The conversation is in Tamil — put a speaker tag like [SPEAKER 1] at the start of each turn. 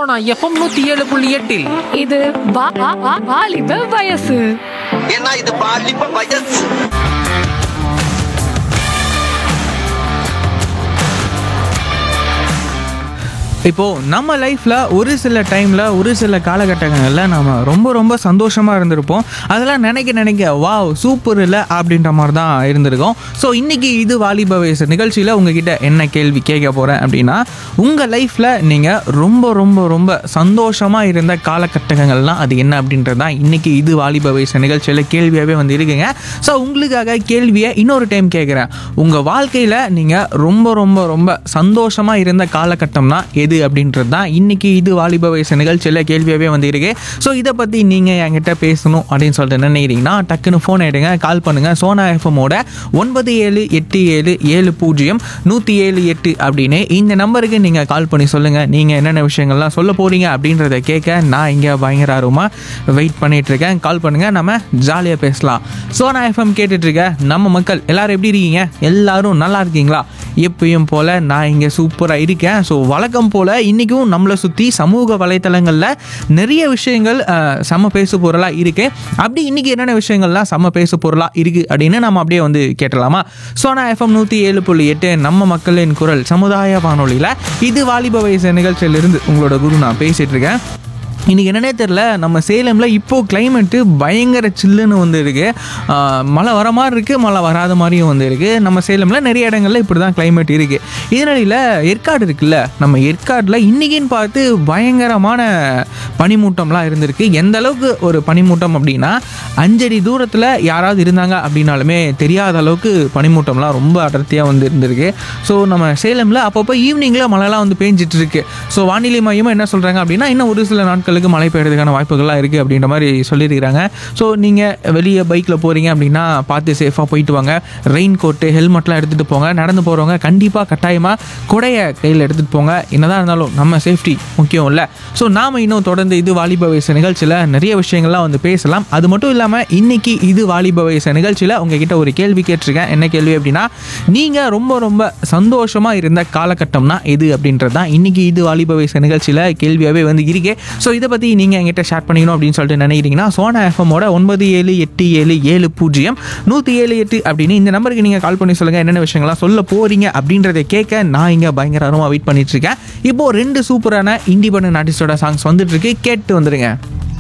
[SPEAKER 1] சோனா எஃப்எம் 107.8.
[SPEAKER 2] இது வாலிப வயசு.
[SPEAKER 3] ஏன்னா இது பாலிப்ப வயசு.
[SPEAKER 4] இப்போது நம்ம லைஃப்பில் ஒரு சில டைமில் ஒரு சில காலகட்டங்களில் நம்ம ரொம்ப ரொம்ப சந்தோஷமாக இருந்திருப்போம். அதெல்லாம் நினைக்க வாவ் சூப்பர் இல்லை அப்படின்ற மாதிரி தான் இருந்திருக்கோம். ஸோ இன்றைக்கி இது வாலிப வயசு நிகழ்ச்சியில் உங்ககிட்ட என்ன கேள்வி கேட்க போகிறேன் அப்படின்னா, உங்கள் லைஃப்பில் நீங்கள் ரொம்ப ரொம்ப ரொம்ப சந்தோஷமாக இருந்த காலகட்டங்கள்லாம் அது என்ன அப்படின்றது தான் இன்றைக்கி இது வாலிப வயசு நிகழ்ச்சியில் கேள்வியாகவே வந்து இருக்குங்க. ஸோ உங்களுக்காக கேள்வியை இன்னொரு டைம் கேட்குறேன். உங்கள் வாழ்க்கையில் நீங்கள் ரொம்ப ரொம்ப ரொம்ப சந்தோஷமாக இருந்த காலகட்டம்னா எது அப்படின்றது தான் இன்னைக்கு இது வாலிப வயசு நிகழ்ச்சியில் கேள்வியாகவே வந்து இருக்கு. ஸோ இதை பற்றி நீங்கள் என்கிட்ட பேசணும் அப்படின்னு சொல்லிட்டு நினைக்கிறீங்கன்னா டக்குன்னு ஃபோன் எடுங்க, கால் பண்ணுங்கள். சோனா எஃப்எம்மோட 9787700178 அப்படின்னு இந்த நம்பருக்கு நீங்கள் கால் பண்ணி சொல்லுங்கள். நீங்கள் என்னென்ன விஷயங்கள்லாம் சொல்ல போகிறீங்க அப்படின்றத கேட்க நான் இங்கே பயங்கர ஆர்வமாக வெயிட் பண்ணிகிட்ருக்கேன். கால் பண்ணுங்கள், நம்ம ஜாலியாக பேசலாம். சோனா எஃப்எம் கேட்டுட்ருக்க நம்ம மக்கள் எல்லோரும் எப்படி இருக்கீங்க? எல்லோரும் நல்லா இருக்கீங்களா? எப்பயும் போல் நான் இங்கே சூப்பராக இருக்கேன். ஸோ வழக்கம் போல் இன்றைக்கும் நம்மளை சுற்றி சமூக வலைத்தளங்களில் நிறைய விஷயங்கள் செம்ம பேசு பொருளாக இருக்குது. அப்படி இன்றைக்கி என்னென்ன விஷயங்கள்லாம் செம்ம பேசு பொருளாக இருக்குது அப்படின்னு நம்ம அப்படியே வந்து கேட்டலாமா? சோனா எஃப்எம் 107.8 நம்ம மக்களின் குரல் சமுதாய வானொலியில் இது வாலிப வயசு நிகழ்ச்சியிலிருந்து உங்களோட குரு நான் பேசிகிட்டு இருக்கேன். இன்றைக்கி என்னன்னே தெரில, நம்ம சேலமில் இப்போது கிளைமேட்டு பயங்கர சில்லுன்னு வந்து இருக்குது. மழை வர மாதிரி இருக்குது, மழை வராத மாதிரியும் வந்து இருக்குது. நம்ம சேலமில் நிறைய இடங்களில் இப்படி தான் கிளைமேட் இருக்குது. இதனால ஏற்காடு இருக்குல்ல, நம்ம ஏற்காடில் இன்றைக்கின்னு பார்த்து பயங்கரமான பனிமூட்டம்லாம் இருந்திருக்கு. எந்த அளவுக்கு ஒரு பனிமூட்டம் அப்படின்னா 5 அடி தூரத்தில் யாராவது இருந்தாங்க அப்படின்னாலுமே தெரியாத அளவுக்கு பனிமூட்டம்லாம் ரொம்ப அடர்த்தியாக வந்து இருந்திருக்கு. ஸோ நம்ம சேலமில் அப்பப்போ ஈவினிங்கில் மழைலாம் வந்து பேஞ்சிட்டு இருக்கு. ஸோ வானிலை மையமும் என்ன சொல்கிறாங்க அப்படின்னா, இன்னும் ஒரு சில நாட்கள் மழை பெய்யறதுக்கான வாய்ப்புகள்லாம் இருக்குது அப்படின்ற மாதிரி சொல்லியிருக்கிறாங்க. ஸோ நீங்கள் வெளியே பைக்கில் போகிறீங்க அப்படின்னா பார்த்து சேஃபாக போயிட்டு வாங்க. ரெயின் கோட்டு ஹெல்மெட்லாம் எடுத்துகிட்டு போங்க. நடந்து போகிறவங்க கண்டிப்பாக கட்டாயமாக கொடையை கையில் எடுத்துகிட்டு போங்க. என்னதான் இருந்தாலும் நம்ம சேஃப்டி முக்கியம் இல்லை. ஸோ நாம் இன்னும் தொடர்ந்து இது வாலிப வயசு நிகழ்ச்சியில் நிறைய விஷயங்கள்லாம் வந்து பேசலாம். அது மட்டும் இல்லாமல் இன்றைக்கி இது வாலிப வயசு நிகழ்ச்சியில் உங்ககிட்ட ஒரு கேள்வி கேட்டிருக்கேன். என்ன கேள்வி அப்படின்னா, நீங்கள் ரொம்ப ரொம்ப சந்தோஷமாக இருந்த காலகட்டம்னா எது அப்படின்றது தான் இன்றைக்கி இது வாலிப வயசு நிகழ்ச்சியில் கேள்வியாகவே வந்து இருக்கே. ஸோ இதை பற்றி நீங்கள் என்கிட்ட ஷேர் பண்ணிக்கணும் அப்படின்னு சொல்லிட்டு நினைக்கிறீங்கன்னா சோனா எஃப்எம்மோட 9787700178 அப்படின்னு இந்த நம்பருக்கு நீங்கள் கால் பண்ணி சொல்லுங்கள் என்னென்ன விஷயங்கள்லாம் சொல்ல போகிறீங்க அப்படின்றத கேட்க நான் இங்கே பயங்கரமாக வெயிட் பண்ணிட்டு இருக்கேன். இப்போது 2 சூப்பரான இண்டிபெண்டன்ட் ஆர்டிஸ்டோட சாங்ஸ் வந்துட்டு இருக்கு, கேட்டு வந்துடுங்க.